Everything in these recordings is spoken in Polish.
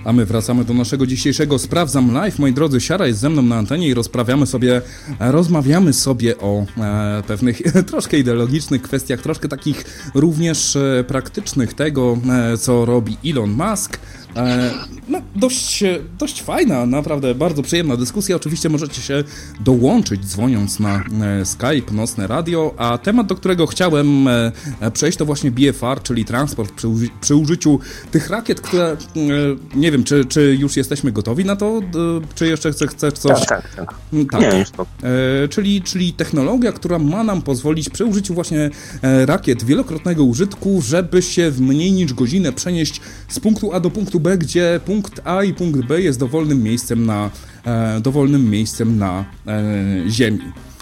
A my wracamy do naszego dzisiejszego Sprawdzam Live. Moi drodzy, Siara jest ze mną na antenie i rozmawiamy sobie o pewnych troszkę ideologicznych kwestiach, troszkę takich również praktycznych tego, co robi Elon Musk. No, dość fajna, naprawdę bardzo przyjemna dyskusja. Oczywiście możecie się dołączyć dzwoniąc na Skype, Nocne Radio, a temat, do którego chciałem przejść, to właśnie BFR, czyli transport przy użyciu tych rakiet, które nie wiem, czy już jesteśmy gotowi na to, czy jeszcze chcesz coś? Tak. Nie, już to. Czyli technologia, która ma nam pozwolić przy użyciu właśnie rakiet wielokrotnego użytku, żeby się w mniej niż godzinę przenieść z punktu A do punktu B, gdzie punkt A i punkt B jest dowolnym miejscem na Ziemi.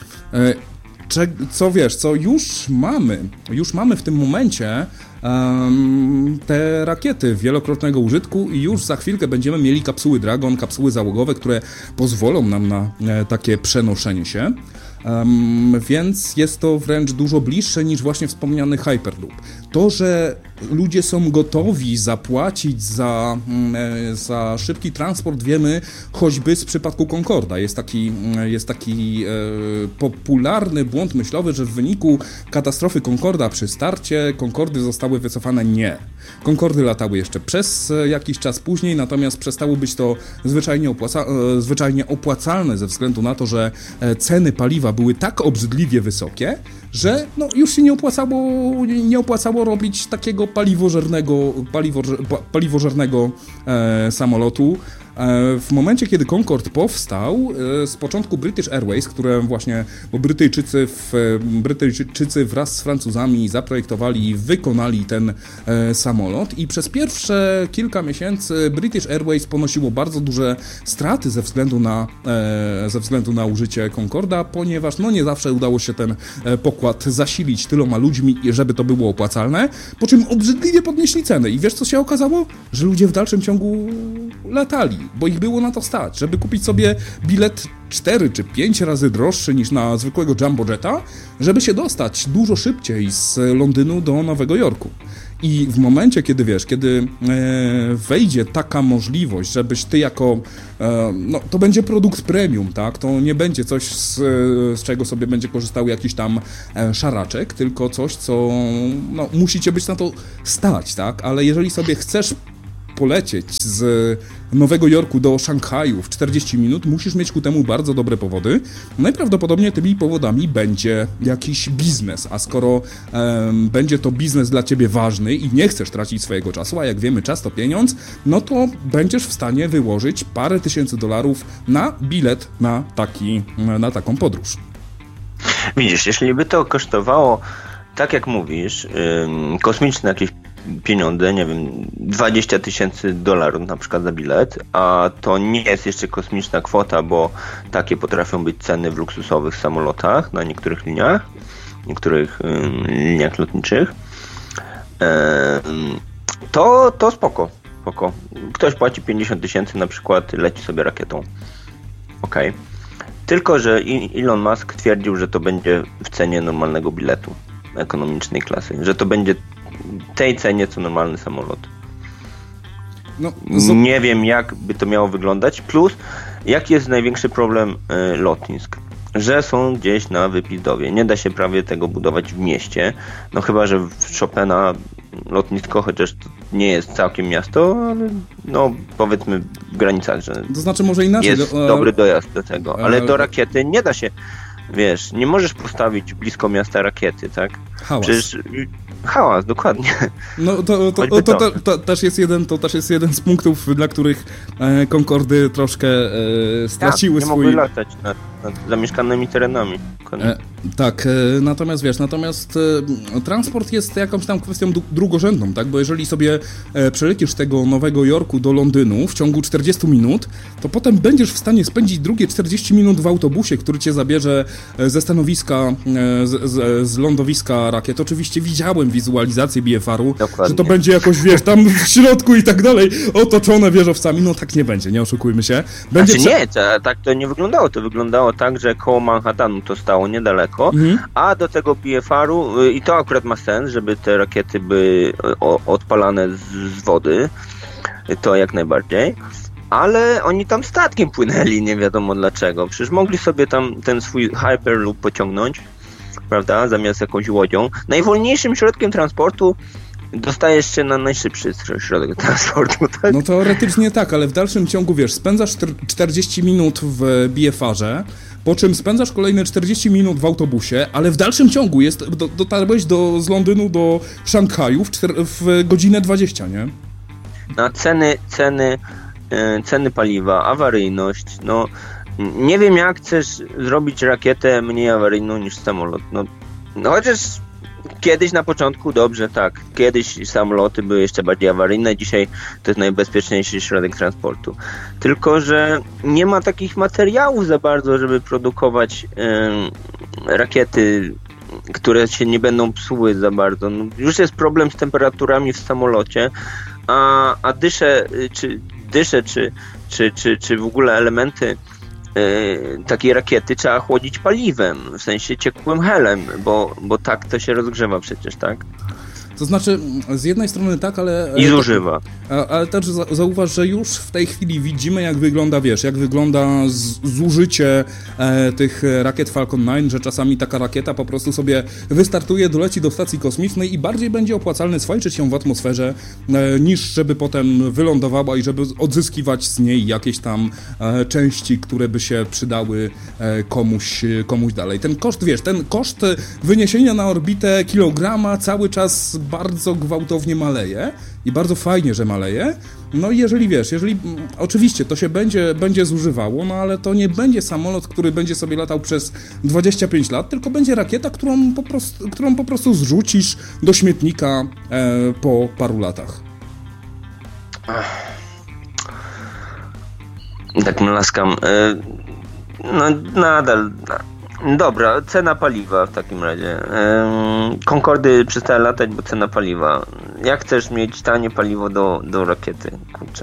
Co już mamy w tym momencie te rakiety wielokrotnego użytku i już za chwilkę będziemy mieli kapsuły Dragon, kapsuły załogowe, które pozwolą nam na takie przenoszenie się. Więc jest to wręcz dużo bliższe niż właśnie wspomniany Hyperloop. To, że ludzie są gotowi zapłacić za szybki transport, wiemy choćby z przypadku Concorda. Jest taki popularny błąd myślowy, że w wyniku katastrofy Concorda przy starcie Concordy zostały wycofane. Nie. Concordy latały jeszcze przez jakiś czas później, natomiast przestało być to zwyczajnie opłacalne ze względu na to, że ceny paliwa były tak obrzydliwie wysokie, że no, już się nie opłacało robić takiego paliwożernego samolotu. W momencie, kiedy Concorde powstał, z początku British Airways, które właśnie, bo Brytyjczycy wraz z Francuzami zaprojektowali i wykonali ten samolot i przez pierwsze kilka miesięcy British Airways ponosiło bardzo duże straty ze względu na użycie Concorda, ponieważ no nie zawsze udało się ten pokład zasilić tyloma ludźmi, żeby to było opłacalne, po czym obrzydliwie podnieśli ceny i wiesz co się okazało? Że ludzie w dalszym ciągu latali, bo ich było na to stać, żeby kupić sobie bilet 4 czy 5 razy droższy niż na zwykłego Jumbo Jetta, żeby się dostać dużo szybciej z Londynu do Nowego Jorku. I w momencie, kiedy wejdzie taka możliwość, żebyś ty to będzie produkt premium, tak? To nie będzie coś, z czego sobie będzie korzystał jakiś tam szaraczek, tylko coś, co musicie być na to stać, tak? Ale jeżeli sobie chcesz polecieć z Nowego Jorku do Szanghaju w 40 minut, musisz mieć ku temu bardzo dobre powody. Najprawdopodobniej tymi powodami będzie jakiś biznes, a skoro będzie to biznes dla ciebie ważny i nie chcesz tracić swojego czasu, a jak wiemy czas to pieniądz, no to będziesz w stanie wyłożyć parę tysięcy dolarów na bilet na taką podróż. Widzisz, jeśli by to kosztowało, tak jak mówisz, kosmiczne jakieś pieniądze, nie wiem, 20 000 dolarów na przykład za bilet, a to nie jest jeszcze kosmiczna kwota, bo takie potrafią być ceny w luksusowych samolotach na niektórych niektórych liniach lotniczych, to spoko. Ktoś płaci 50 000 na przykład, leci sobie rakietą. Okej. Tylko że Elon Musk twierdził, że to będzie w cenie normalnego biletu ekonomicznej klasy, że to będzie tej cenie co normalny samolot. Nie wiem, jak by to miało wyglądać. Plus, jaki jest największy problem lotnisk? Że są gdzieś na wypizdowie. Nie da się prawie tego budować w mieście. No chyba, że w Chopina lotnisko, chociaż to nie jest całkiem miasto, ale no powiedzmy w granicach, że to znaczy może inaczej, jest dobry dojazd do tego. Ale do rakiety nie da się, wiesz, nie możesz postawić blisko miasta rakiety, tak? Hałas. Przecież hałas, dokładnie. No to też jest jeden z punktów, dla których Concordy troszkę straciły swój... nie mogły latać nad zamieszkanymi terenami. Natomiast transport jest jakąś tam kwestią drugorzędną, tak? Bo jeżeli sobie przelecisz z tego Nowego Jorku do Londynu w ciągu 40 minut, to potem będziesz w stanie spędzić drugie 40 minut w autobusie, który cię zabierze ze stanowiska, z lądowiska rakiet. Oczywiście widziałem wizualizację BFR-u, że to będzie jakoś, wiesz, tam w środku i tak dalej, otoczone wieżowcami. No tak nie będzie, nie oszukujmy się. Tak to nie wyglądało. To wyglądało tak, że koło Manhattanu to stało niedaleko, a do tego BFR-u, i to akurat ma sens, żeby te rakiety były odpalane z wody, to jak najbardziej. Ale oni tam statkiem płynęli, nie wiadomo dlaczego. Przecież mogli sobie tam ten swój Hyperloop pociągnąć, prawda, zamiast jakąś łodzią. Najwolniejszym środkiem transportu dostajesz się na najszybszy środek transportu, tak? No teoretycznie tak, ale w dalszym ciągu, wiesz, spędzasz 40 minut w BFR-ze, po czym spędzasz kolejne 40 minut w autobusie, ale w dalszym ciągu dotarłeś z Londynu do Szanghaju w godzinę 20, nie? Na ceny paliwa, awaryjność, no nie wiem jak chcesz zrobić rakietę mniej awaryjną niż samolot, no chociaż kiedyś na początku dobrze, tak, kiedyś samoloty były jeszcze bardziej awaryjne, dzisiaj to jest najbezpieczniejszy środek transportu, tylko że nie ma takich materiałów za bardzo, żeby produkować rakiety, które się nie będą psuły za bardzo, no, już jest problem z temperaturami w samolocie, a dysze czy w ogóle elementy takiej rakiety trzeba chłodzić paliwem, w sensie ciekłym helem, bo tak to się rozgrzewa przecież, tak? To znaczy, z jednej strony tak, ale... I zużywa. Ale też zauważ, że już w tej chwili widzimy, jak wygląda, wiesz, jak wygląda zużycie tych rakiet Falcon 9, że czasami taka rakieta po prostu sobie wystartuje, doleci do stacji kosmicznej i bardziej będzie opłacalne swajczyć ją w atmosferze, niż żeby potem wylądowała i żeby odzyskiwać z niej jakieś tam części, które by się przydały komuś dalej. Ten koszt wyniesienia na orbitę kilograma cały czas bardzo gwałtownie maleje i bardzo fajnie, że maleje. No i jeżeli oczywiście to się będzie zużywało, no ale to nie będzie samolot, który będzie sobie latał przez 25 lat, tylko będzie rakieta, którą po prostu zrzucisz do śmietnika po paru latach. Tak mlaskam. No nadal... Dobra, cena paliwa w takim razie. Concordy przestały latać, bo cena paliwa. Jak chcesz mieć tanie paliwo do rakiety? Kurczę.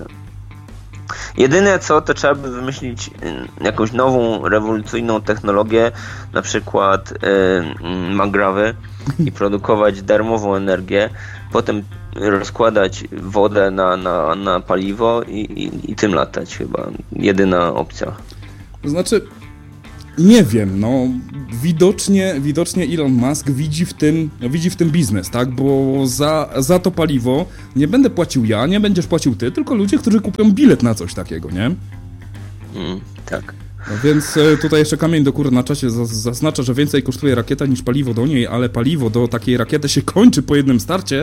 Jedyne co, to trzeba by wymyślić jakąś nową, rewolucyjną technologię, na przykład magrawy i produkować darmową energię, potem rozkładać wodę na paliwo i tym latać chyba. Jedyna opcja. To znaczy... Nie wiem, no widocznie Elon Musk widzi w tym biznes, tak? Bo za to paliwo nie będę płacił ja, nie będziesz płacił ty, tylko ludzie, którzy kupią bilet na coś takiego, nie? Tak. No więc tutaj jeszcze kamień do góry na czasie zaznacza, że więcej kosztuje rakieta niż paliwo do niej, ale paliwo do takiej rakiety się kończy po jednym starcie,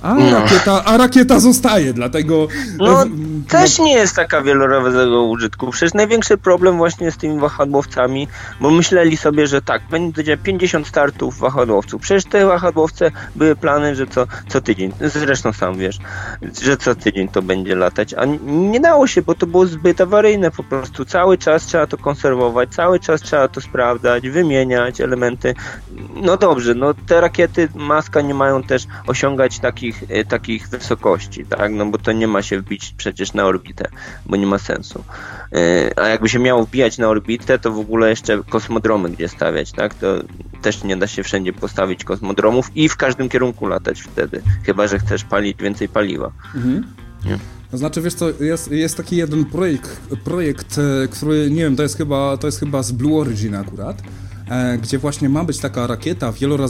a rakieta zostaje, dlatego... Też nie jest taka wielorazowego użytku. Przecież największy problem właśnie z tymi wahadłowcami, bo myśleli sobie, że tak, będzie 50 startów wahadłowców. Przecież te wahadłowce były plany, że co tydzień, zresztą sam wiesz, że co tydzień to będzie latać, a nie dało się, bo to było zbyt awaryjne po prostu. Cały czas trzeba to konserwować, cały czas trzeba to sprawdzać, wymieniać elementy. No dobrze, no te rakiety Muska nie mają też osiągać takich wysokości, tak? No bo to nie ma się wbić przecież na orbitę, bo nie ma sensu. A jakby się miało wbijać na orbitę, to w ogóle jeszcze kosmodromy gdzie stawiać, tak? To też nie da się wszędzie postawić kosmodromów i w każdym kierunku latać wtedy, chyba że chcesz palić więcej paliwa. Nie? To znaczy, wiesz co, jest taki jeden projekt, który, nie wiem, to jest chyba z Blue Origin akurat, gdzie właśnie ma być taka rakieta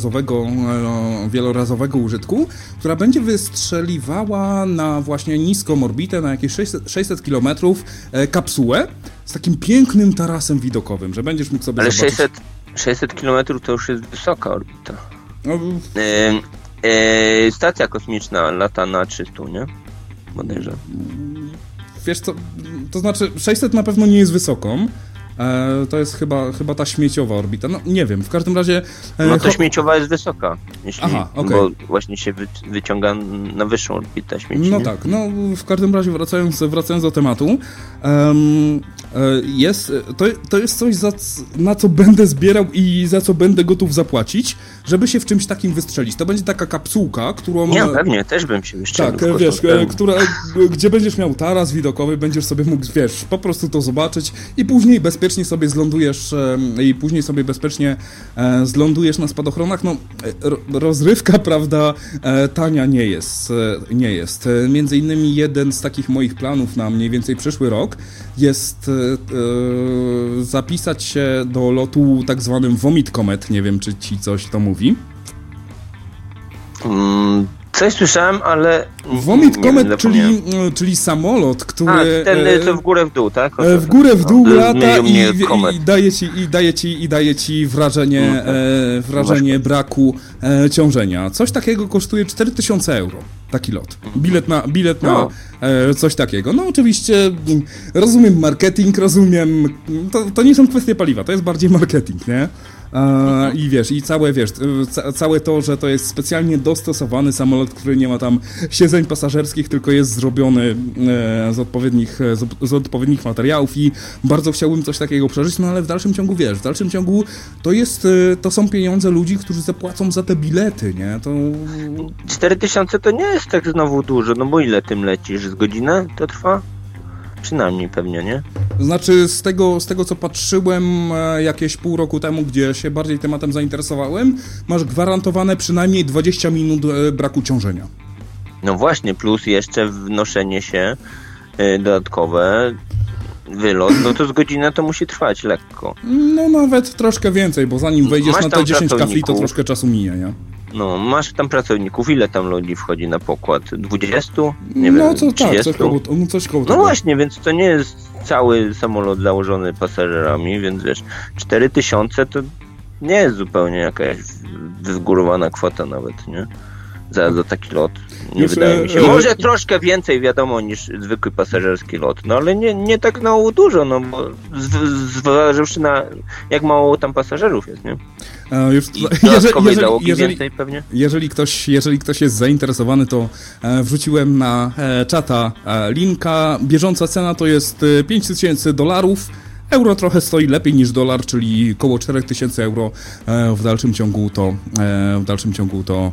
wielorazowego użytku, która będzie wystrzeliwała na właśnie niską orbitę, na jakieś 600 km kapsułę z takim pięknym tarasem widokowym, że będziesz mógł sobie zobaczyć. Ale 600 km to już jest wysoka orbita. Stacja kosmiczna lata na 300, nie? Bodajże. Wiesz co, to znaczy 600 na pewno nie jest wysoką. To jest chyba ta śmieciowa orbita. No nie wiem, w każdym razie... No to śmieciowa jest wysoka, okay. Bo właśnie się wyciąga na wyższą orbitę śmieci. No nie? Tak, no w każdym razie wracając do tematu, to jest coś, na co będę zbierał i za co będę gotów zapłacić, żeby się w czymś takim wystrzelić. To będzie taka kapsułka, którą... Nie, pewnie, też bym się wystrzelił. Tak, wiesz, gdzie będziesz miał taras widokowy, będziesz sobie mógł, wiesz, po prostu to zobaczyć i później bezpiecznie bezpiecznie sobie zlądujesz i później sobie bezpiecznie zlądujesz na spadochronach, no rozrywka, prawda, tania nie jest. Między innymi jeden z takich moich planów na mniej więcej przyszły rok jest zapisać się do lotu tak zwanym Vomit Comet. Nie wiem, czy ci coś to mówi. Coś słyszałem, ale... Vomit Comet, czyli samolot, który... ten co w górę w dół, tak? W górę w dół lata i daje ci wrażenie braku ciążenia. Coś takiego kosztuje 4000 euro. Taki lot. Bilet na coś takiego. No oczywiście rozumiem marketing, to nie są kwestie paliwa, to jest bardziej marketing, nie? I całe to, że to jest specjalnie dostosowany samolot, który nie ma tam siedzeń pasażerskich, tylko jest zrobiony z odpowiednich materiałów i bardzo chciałbym coś takiego przeżyć, no ale w dalszym ciągu to są pieniądze ludzi, którzy zapłacą za te bilety, nie? 4000 to nie jest tak znowu dużo, no bo ile tym lecisz? Z godzinę to trwa? Przynajmniej pewnie, nie? Znaczy z tego co patrzyłem jakieś pół roku temu, gdzie się bardziej tematem zainteresowałem, masz gwarantowane przynajmniej 20 minut braku ciążenia. No właśnie, plus jeszcze wnoszenie się dodatkowe, wylot, no to z godzinę to musi trwać lekko. No nawet troszkę więcej, bo zanim wejdziesz na te 10 kafli, to troszkę czasu minie, nie? No, masz tam pracowników, ile tam ludzi wchodzi na pokład? 20? Nie no wiem, 30? Coś koło no tego. właśnie, więc to nie jest cały samolot założony pasażerami, więc wiesz, 4000 to nie jest zupełnie jakaś wygórowana kwota nawet, nie? Za taki lot. Nie wydaje mi się. Może troszkę więcej, wiadomo, niż zwykły pasażerski lot, no ale nie tak dużo, no bo zważywszy na jak mało tam pasażerów jest, nie? Więcej pewnie. Jeżeli ktoś jest zainteresowany, to wrzuciłem na czata linka. Bieżąca cena to jest $5000. Euro trochę stoi lepiej niż dolar, czyli około 4000 euro. W dalszym ciągu to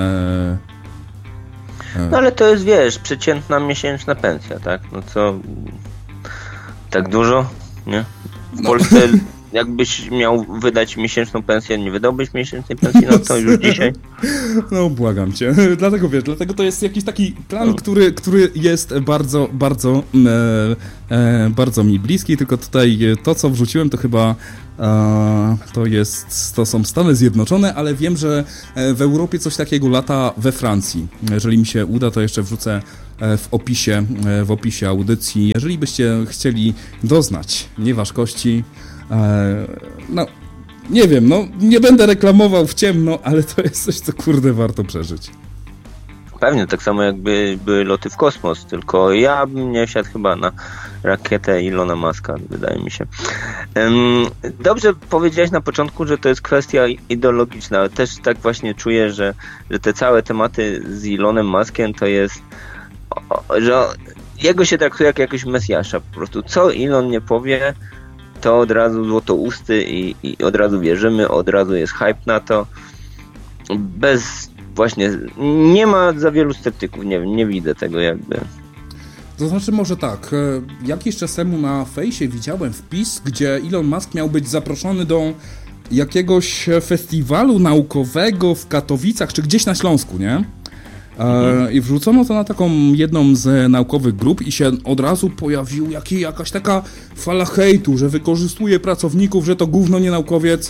no ale to jest, wiesz, przeciętna miesięczna pensja, tak? No co, tak dużo, nie? W Polsce jakbyś miał wydać miesięczną pensję, nie wydałbyś miesięcznej pensji, no to już dzisiaj. No błagam cię. Dlatego to jest jakiś taki plan, który jest bardzo mi bliski, tylko tutaj to, co wrzuciłem, to chyba to są Stany Zjednoczone, ale wiem, że w Europie coś takiego lata we Francji. Jeżeli mi się uda, to jeszcze wrzucę w opisie audycji. Jeżeli byście chcieli doznać nieważkości, no nie wiem, no nie będę reklamował w ciemno, ale to jest coś, co kurde warto przeżyć. Pewnie, tak samo jakby były loty w kosmos, tylko ja bym nie wsiadł chyba na rakietę Ilona Muska, wydaje mi się. Dobrze powiedziałeś na początku, że to jest kwestia ideologiczna, ale też tak właśnie czuję, że te całe tematy z Elonem Muskiem to jest, że jego się traktuje jak jakiegoś mesjasza po prostu. Co Elon nie powie, to od razu złotousty i od razu wierzymy, od razu jest hype na to. Nie ma za wielu sceptyków, nie widzę tego jakby. To znaczy może tak, jakiś czas temu na fejsie widziałem wpis, gdzie Elon Musk miał być zaproszony do jakiegoś festiwalu naukowego w Katowicach, czy gdzieś na Śląsku, nie? I wrzucono to na taką jedną z naukowych grup i się od razu pojawił jakaś taka fala hejtu, że wykorzystuje pracowników, że to gówno nie naukowiec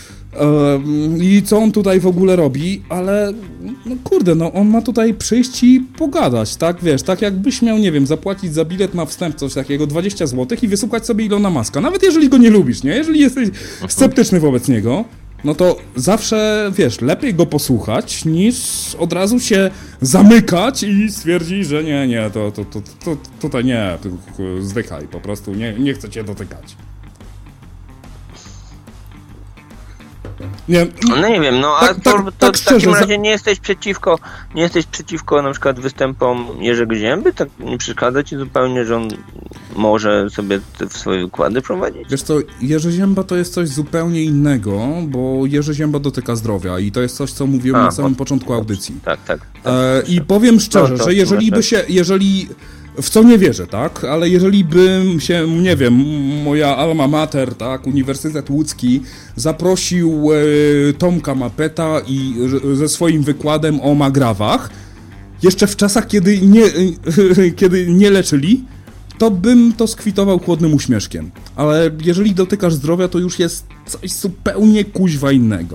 i co on tutaj w ogóle robi, ale no kurde, no on ma tutaj przyjść i pogadać, tak, wiesz, tak jakbyś miał, nie wiem, zapłacić za bilet na wstęp coś takiego 20 zł i wysłuchać sobie Ilona Muska, nawet jeżeli go nie lubisz, nie, jeżeli jesteś sceptyczny wobec niego, no to zawsze, wiesz, lepiej go posłuchać, niż od razu się zamykać i stwierdzić, że nie, to tutaj nie, zdychaj, po prostu nie chcę cię dotykać. Nie, no nie wiem, no a to w takim razie nie jesteś przeciwko na przykład występom Jerzego Zięby? Tak nie przeszkadza ci zupełnie, że on może sobie swoje wykłady prowadzić? Wiesz co, Jerzy Zięba to jest coś zupełnie innego, bo Jerzy Zięba dotyka zdrowia i to jest coś, co mówiłem na samym początku audycji. Tak. I powiem szczerze, że jeżeli w co nie wierzę, tak? Ale jeżeli bym się, nie wiem, moja alma mater, tak, Uniwersytet Łódzki, zaprosił Tomka Mapeta i ze swoim wykładem o magrawach, jeszcze w czasach, kiedy nie leczyli, to bym to skwitował chłodnym uśmieszkiem. Ale jeżeli dotykasz zdrowia, to już jest coś zupełnie kuźwa innego.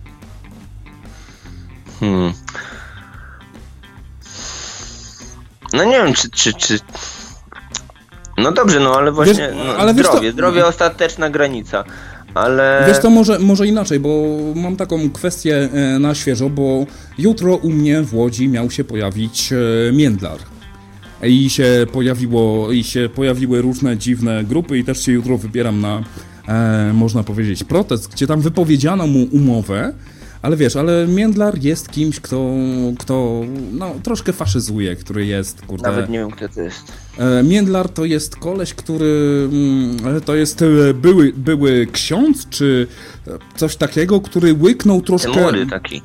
No nie wiem, czy... No dobrze, no ale właśnie wiesz, ale zdrowie ostateczna granica, ale... Wiesz to może inaczej, bo mam taką kwestię na świeżo, bo jutro u mnie w Łodzi miał się pojawić Międlar. I się pojawiły różne dziwne grupy i też się jutro wybieram na, można powiedzieć, protest, gdzie tam wypowiedziano mu umowę, ale wiesz, ale Międlar jest kimś, kto no, troszkę faszyzuje, który jest, kurde... Nawet nie wiem, kto to jest. Międlar to jest koleś, który... To jest były ksiądz, czy coś takiego, który łyknął troszkę... Ten młody taki.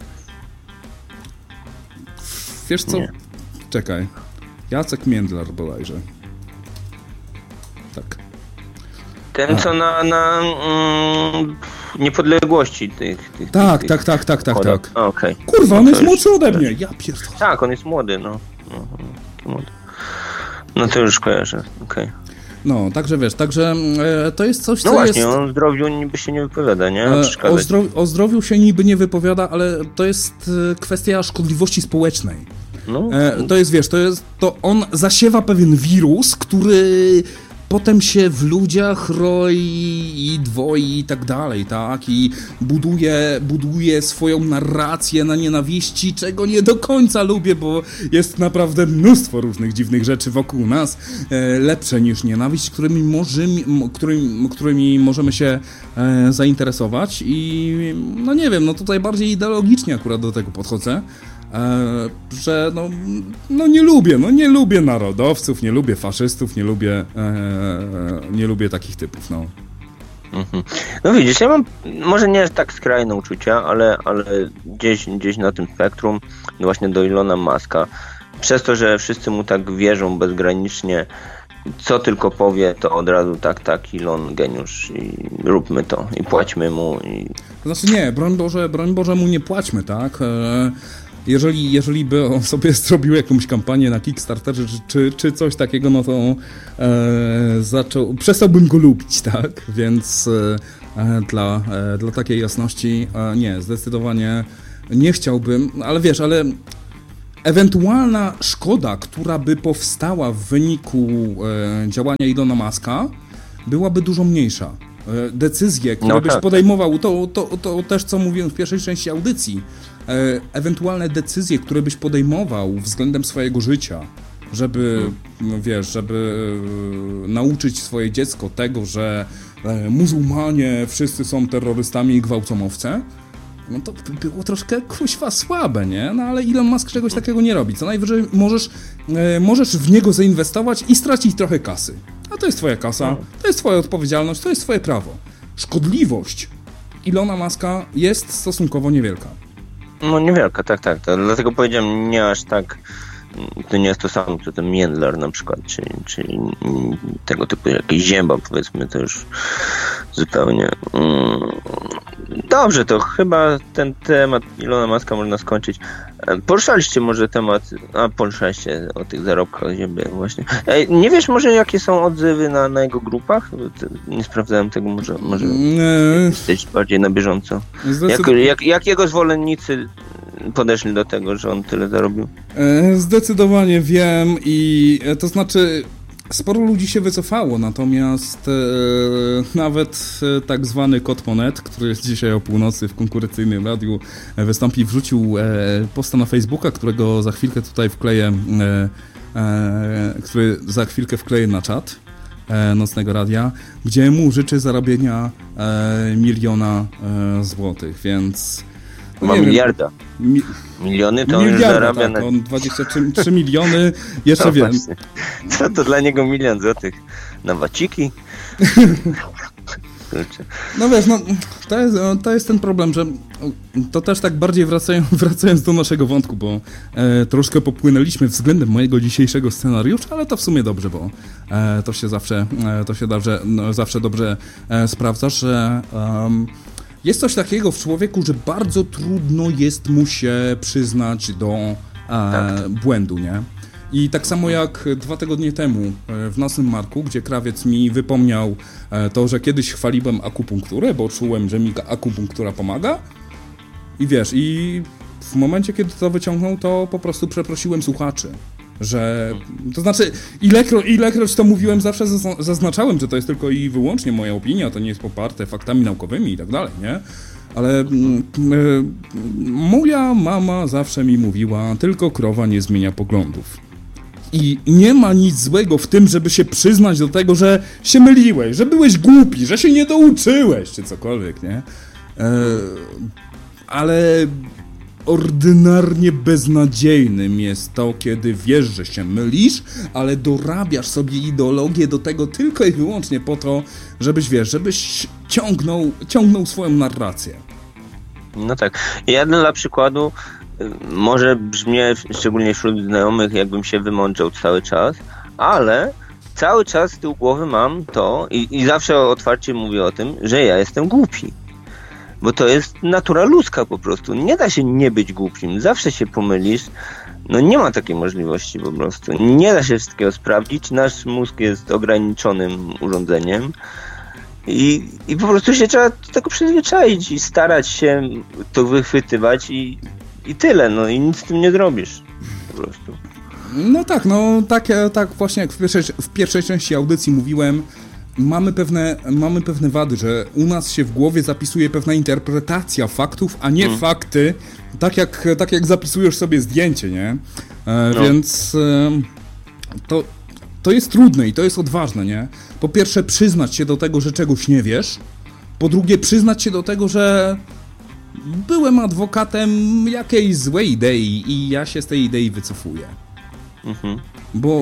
Wiesz co? Nie. Czekaj. Jacek Międlar bodajże. Tak. Ten, co na niepodległości tych Tak. Okay. Kurwa, on jest młodszy ode mnie, ja pierdolę. Tak, on jest młody, no. No to już kojarzę, okej. No, także wiesz, to jest coś, co no właśnie, jest... o zdrowiu niby się nie wypowiada, nie? O zdrowiu się niby nie wypowiada, ale to jest kwestia szkodliwości społecznej. No. To jest, wiesz, to on zasiewa pewien wirus, który potem się w ludziach roi i dwoi i tak dalej, tak? I buduje swoją narrację na nienawiści, czego nie do końca lubię, bo jest naprawdę mnóstwo różnych dziwnych rzeczy wokół nas, lepsze niż nienawiść, którymi możemy się zainteresować i no nie wiem, no tutaj bardziej ideologicznie akurat do tego podchodzę. Że no nie lubię narodowców, nie lubię faszystów, nie lubię takich typów, no. No widzisz, ja mam może nie tak skrajne uczucia, ale gdzieś na tym spektrum właśnie do Ilona Muska, przez to, że wszyscy mu tak wierzą bezgranicznie, co tylko powie, to od razu tak, Ilon geniusz i róbmy to i płaćmy mu. To znaczy nie, broń Boże mu nie płaćmy, tak? Jeżeli by on sobie zrobił jakąś kampanię na Kickstarterze czy coś takiego, no to przestałbym go lubić, tak? Więc dla takiej jasności nie, zdecydowanie nie chciałbym, ale wiesz, ale ewentualna szkoda, która by powstała w wyniku działania Ilona Muska, byłaby dużo mniejsza. Decyzje, które byś podejmował, to też co mówiłem w pierwszej części audycji, ewentualne decyzje, które byś podejmował względem swojego życia, żeby nauczyć swoje dziecko tego, że muzułmanie wszyscy są terrorystami i gwałcomowce, no to było troszkę kuźwa słabe, nie? No ale Elon Musk czegoś takiego nie robi. Co najwyżej możesz w niego zainwestować i stracić trochę kasy. A to jest twoja kasa, to jest twoja odpowiedzialność, to jest twoje prawo. Szkodliwość Elona Muska jest stosunkowo niewielka. No niewielka, tak. Dlatego powiedziałem, nie aż tak, to nie jest to samo, co ten Międlar na przykład, czy tego typu jakieś zięba, powiedzmy, to już zupełnie... Dobrze, to chyba ten temat Ilona Muska można skończyć. Poruszaliście może temat, poruszaliście o tych zarobkach ziemi właśnie. Nie wiesz może jakie są odzewy na jego grupach? Nie sprawdzałem tego, może jesteś bardziej na bieżąco. Jak jego zwolennicy podeszli do tego, że on tyle zarobił? Zdecydowanie wiem i to znaczy... Sporo ludzi się wycofało, natomiast nawet tak zwany Kot Monet, który jest dzisiaj o północy w konkurencyjnym radiu wystąpi, wrzucił posta na Facebooka, którego za chwilkę tutaj wkleję, na czat Nocnego Radia, gdzie mu życzy zarobienia 1 miliona złotych, więc... No ma miliarda. Miliony to on już zarabia. Tak, on 23 miliony, jeszcze wiem. Co to dla niego 1 milion złotych? Na waciki? No wiesz, no to jest ten problem, że to też tak bardziej wracając do naszego wątku, bo troszkę popłynęliśmy względem mojego dzisiejszego scenariusza, ale to w sumie dobrze, bo to się zawsze dobrze sprawdza, że jest coś takiego w człowieku, że bardzo trudno jest mu się przyznać do błędu, nie? I tak samo jak 2 tygodnie temu w naszym Marku, gdzie krawiec mi wypomniał to, że kiedyś chwaliłem akupunkturę, bo czułem, że mi akupunktura pomaga. I wiesz, i w momencie, kiedy to wyciągnął, to po prostu przeprosiłem słuchaczy. Że, to znaczy, ilekroć to mówiłem, zawsze zaznaczałem, że to jest tylko i wyłącznie moja opinia, to nie jest poparte faktami naukowymi i tak dalej, nie? Ale moja mama zawsze mi mówiła, tylko krowa nie zmienia poglądów. I nie ma nic złego w tym, żeby się przyznać do tego, że się myliłeś, że byłeś głupi, że się nie douczyłeś, czy cokolwiek, nie? Ale ordynarnie beznadziejnym jest to, kiedy wiesz, że się mylisz, ale dorabiasz sobie ideologię do tego tylko i wyłącznie po to, żebyś ciągnął swoją narrację. No tak. Ja dla przykładu może brzmię, szczególnie wśród znajomych, jakbym się wymądrzał cały czas, ale cały czas z tyłu głowy mam to i zawsze otwarcie mówię o tym, że ja jestem głupi. Bo to jest natura ludzka po prostu. Nie da się nie być głupim. Zawsze się pomylisz. No nie ma takiej możliwości po prostu. Nie da się wszystkiego sprawdzić. Nasz mózg jest ograniczonym urządzeniem. I po prostu się trzeba do tego przyzwyczaić i starać się to wychwytywać i tyle. No i nic z tym nie zrobisz. Po prostu. No tak właśnie jak w pierwszej części audycji mówiłem, mamy pewne wady, że u nas się w głowie zapisuje pewna interpretacja faktów, a nie fakty, tak jak zapisujesz sobie zdjęcie, nie? Więc to jest trudne i to jest odważne, nie? Po pierwsze przyznać się do tego, że czegoś nie wiesz, po drugie przyznać się do tego, że byłem adwokatem jakiejś złej idei i ja się z tej idei wycofuję. Bo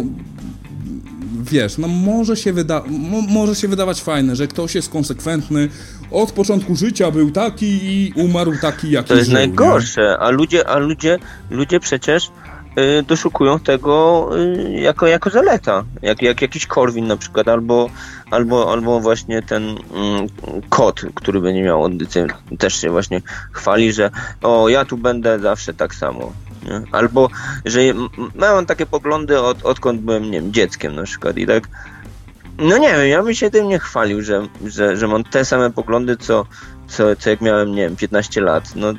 wiesz, no może się wydawać fajne, że ktoś jest konsekwentny, od początku życia był taki i umarł taki, jaki żył. To jest najgorsze, ludzie przecież doszukują tego jako zaleta, jak jakiś Korwin na przykład, albo właśnie ten kot, który będzie miał audycję, też się właśnie chwali, że ja tu będę zawsze tak samo. Nie? Albo, że mam takie poglądy odkąd byłem, nie wiem, dzieckiem na przykład i tak, no nie wiem, ja bym się tym nie chwalił, że mam te same poglądy, co jak miałem, nie wiem, 15 lat. No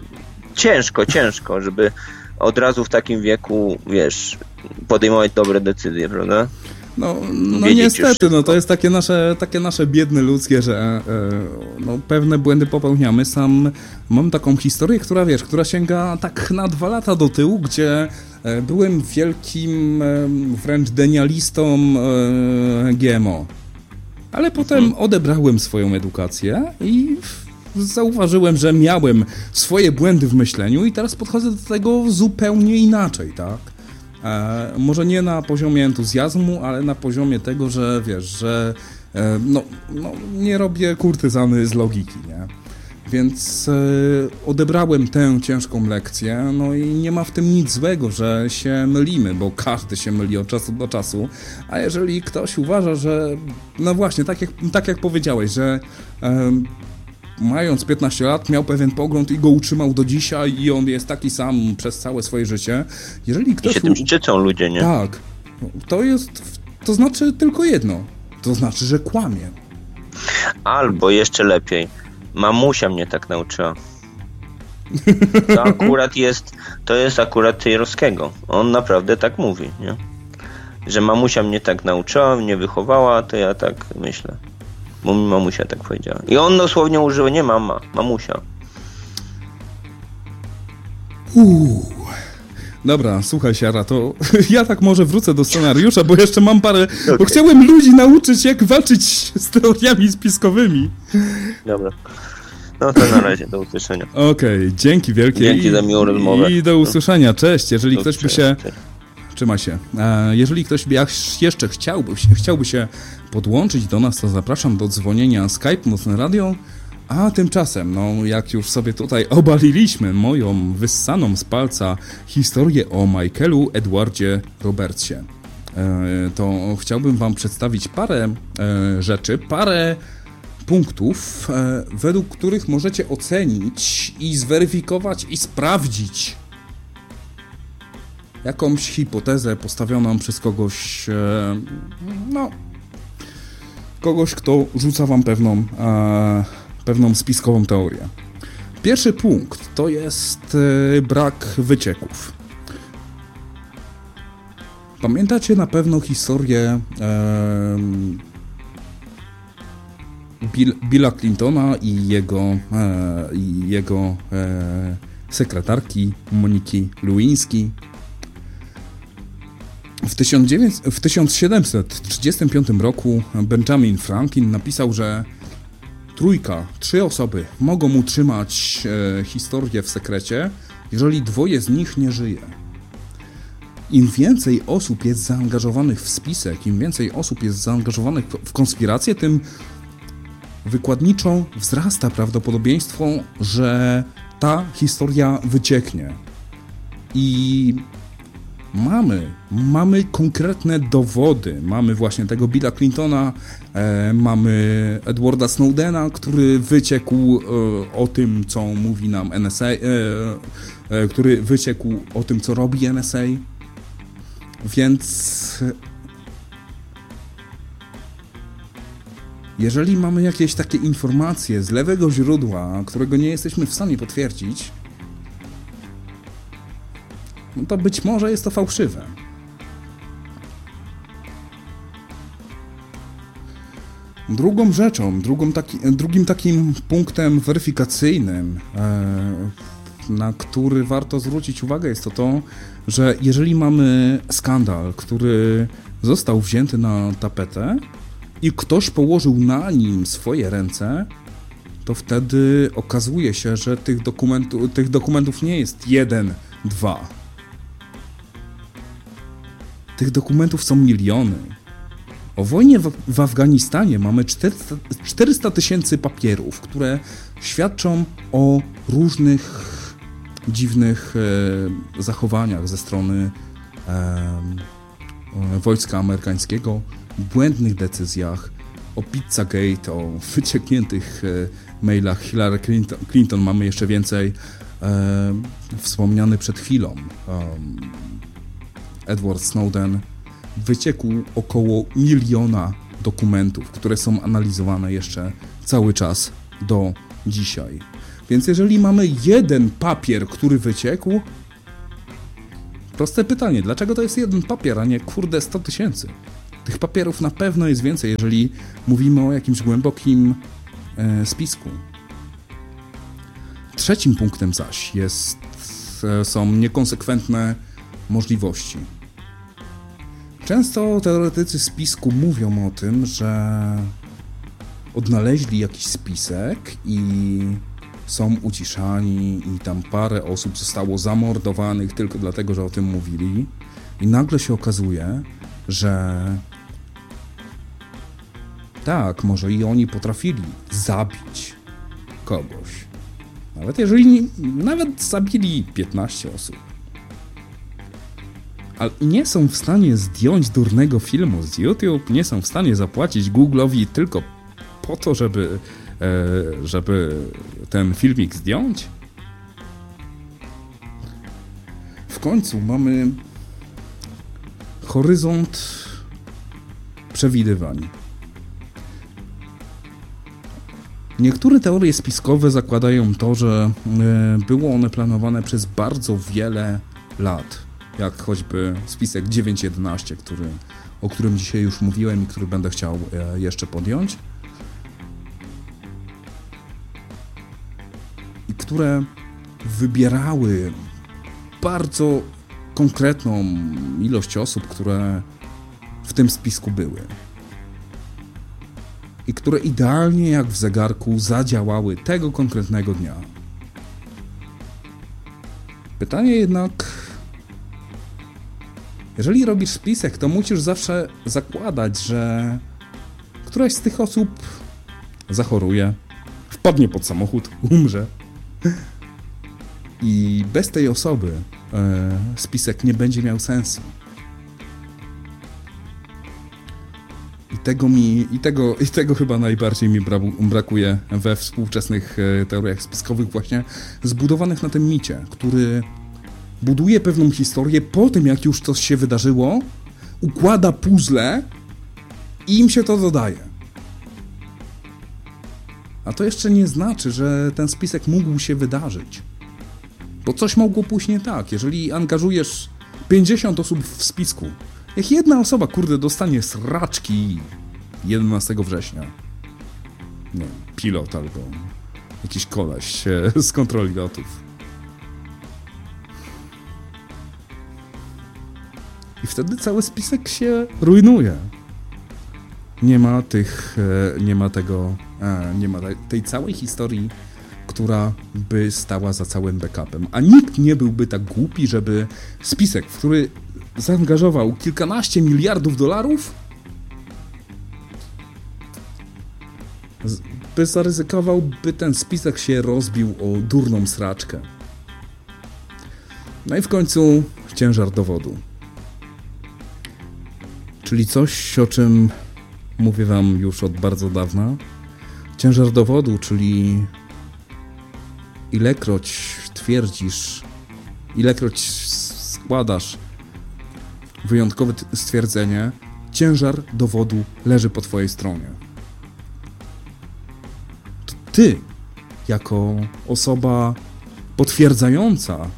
ciężko, żeby od razu w takim wieku, wiesz, podejmować dobre decyzje, prawda? No niestety, no to jest takie nasze biedne ludzkie, że pewne błędy popełniamy. Sam mam taką historię, która sięga tak na 2 lata do tyłu, gdzie byłem wielkim wręcz denialistą GMO. Ale potem odebrałem swoją edukację i zauważyłem, że miałem swoje błędy w myśleniu i teraz podchodzę do tego zupełnie inaczej, tak? Może nie na poziomie entuzjazmu, ale na poziomie tego, że wiesz, że nie robię kurtyzany z logiki, nie? Więc odebrałem tę ciężką lekcję, no i nie ma w tym nic złego, że się mylimy, bo każdy się myli od czasu do czasu, a jeżeli ktoś uważa, że, no właśnie, tak jak powiedziałeś, że mając 15 lat miał pewien pogląd i go utrzymał do dzisiaj i on jest taki sam przez całe swoje życie. Jeżeli ktoś... I się tym szczycą ludzie, nie? Tak. To znaczy tylko jedno. To znaczy, że kłamie. Albo jeszcze lepiej. Mamusia mnie tak nauczyła. To jest akurat Tejrowskiego. On naprawdę tak mówi, nie? Że mamusia mnie tak nauczyła, mnie wychowała, to ja tak myślę. Bo mi mamusia tak powiedziała. I on dosłownie użył nie mama, mamusia. Dobra, słuchaj Siara, to ja tak może wrócę do scenariusza, bo jeszcze mam parę... Okay. Bo chciałem ludzi nauczyć, jak walczyć z teoriami spiskowymi. Dobra. No to na razie, do usłyszenia. Okej, dzięki wielkie. Dzięki za miłą rozmowę. I do usłyszenia, cześć. Jeżeli ktoś by się... Trzymaj się. Jeżeli ktoś jeszcze chciałby się podłączyć do nas, to zapraszam do dzwonienia Skype Nocne Radio. A tymczasem, jak już sobie tutaj obaliliśmy moją wyssaną z palca historię o Michaelu Edwardzie Robertsie, to chciałbym wam przedstawić parę rzeczy, parę punktów, według których możecie ocenić i zweryfikować i sprawdzić jakąś hipotezę postawioną przez kogoś, kogoś, kto rzuca wam pewną spiskową teorię. Pierwszy punkt to jest brak wycieków. Pamiętacie na pewno historię Billa Clintona i jego sekretarki Moniki Lewinsky. W 1735 roku Benjamin Franklin napisał, że trzy osoby mogą utrzymać historię w sekrecie, jeżeli dwoje z nich nie żyje. Im więcej osób jest zaangażowanych w spisek, im więcej osób jest zaangażowanych w konspirację, tym wykładniczo wzrasta prawdopodobieństwo, że ta historia wycieknie. I mamy konkretne dowody. Mamy właśnie tego Billa Clintona, mamy Edwarda Snowdena, który wyciekł o tym, co mówi nam NSA, który wyciekł o tym, co robi NSA. Więc jeżeli mamy jakieś takie informacje z lewego źródła, którego nie jesteśmy w stanie potwierdzić, no to być może jest to fałszywe. Drugą rzeczą, drugim takim punktem weryfikacyjnym, na który warto zwrócić uwagę, jest to, że jeżeli mamy skandal, który został wzięty na tapetę i ktoś położył na nim swoje ręce, to wtedy okazuje się, że tych dokumentów nie jest 1, 2. Tych dokumentów są miliony. O wojnie w Afganistanie mamy 400 000 papierów, które świadczą o różnych dziwnych zachowaniach ze strony wojska amerykańskiego, błędnych decyzjach, o Pizzagate, o wyciekniętych mailach Hillary Clinton mamy jeszcze więcej. Wspomniany przed chwilą Edward Snowden wyciekł około 1 000 000 dokumentów, które są analizowane jeszcze cały czas do dzisiaj. Więc jeżeli mamy jeden papier, który wyciekł, proste pytanie, dlaczego to jest jeden papier, a nie 100 000? Tych papierów na pewno jest więcej, jeżeli mówimy o jakimś głębokim spisku. Trzecim punktem zaś są niekonsekwentne możliwości. Często teoretycy spisku mówią o tym, że odnaleźli jakiś spisek i są uciszani i tam parę osób zostało zamordowanych tylko dlatego, że o tym mówili, i nagle się okazuje, że tak, może i oni potrafili zabić kogoś. Nawet zabili 15 osób. Ale nie są w stanie zdjąć durnego filmu z YouTube, nie są w stanie zapłacić Google'owi tylko po to, żeby ten filmik zdjąć. W końcu mamy horyzont przewidywań. Niektóre teorie spiskowe zakładają to, że było one planowane przez bardzo wiele lat, jak choćby spisek 911, o którym dzisiaj już mówiłem i który będę chciał jeszcze podjąć, i które wybierały bardzo konkretną ilość osób, które w tym spisku były. I które idealnie jak w zegarku zadziałały tego konkretnego dnia. Pytanie jednak, Jeżeli robisz spisek, to musisz zawsze zakładać, że któraś z tych osób zachoruje, wpadnie pod samochód, umrze. I bez tej osoby spisek nie będzie miał sensu. I tego chyba najbardziej mi brakuje we współczesnych teoriach spiskowych, właśnie zbudowanych na tym micie, który buduje pewną historię po tym, jak już coś się wydarzyło, układa puzzle i im się to dodaje. A to jeszcze nie znaczy, że ten spisek mógł się wydarzyć. Bo coś mogło pójść nie tak. Jeżeli angażujesz 50 osób w spisku, jak jedna osoba, dostanie sraczki 11 września, nie wiem, pilot albo jakiś koleś z kontroli lotów. I wtedy cały spisek się rujnuje. Nie ma tej całej historii, która by stała za całym backupem. A nikt nie byłby tak głupi, żeby spisek, w który zaangażował kilkanaście miliardów dolarów, zaryzykował, by ten spisek się rozbił o durną sraczkę. No i w końcu ciężar dowodu. Czyli coś, o czym mówię wam już od bardzo dawna. Ciężar dowodu, czyli ilekroć twierdzisz, ilekroć składasz wyjątkowe stwierdzenie, ciężar dowodu leży po twojej stronie. To ty, jako osoba potwierdzająca,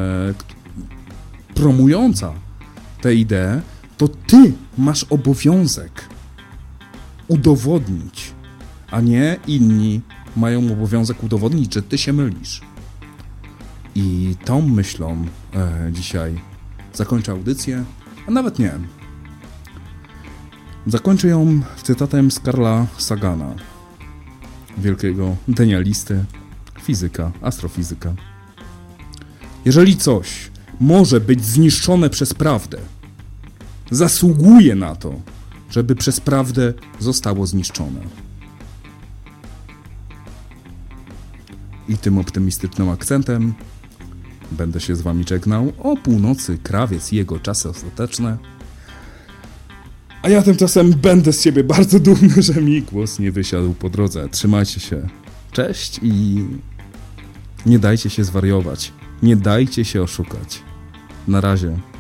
promująca tę ideę, to ty masz obowiązek udowodnić, a nie inni mają obowiązek udowodnić, że ty się mylisz. I tą myślą dzisiaj zakończę audycję, a nawet nie. Zakończę ją cytatem z Carla Sagana, wielkiego denialisty, fizyka, astrofizyka. Jeżeli coś może być zniszczone przez prawdę, zasługuje na to, żeby przez prawdę zostało zniszczone. I tym optymistycznym akcentem będę się z wami żegnał. O północy krawiec i jego czasy ostateczne. A ja tymczasem będę z siebie bardzo dumny, że mi głos nie wysiadł po drodze. Trzymajcie się. Cześć i nie dajcie się zwariować. Nie dajcie się oszukać. Na razie.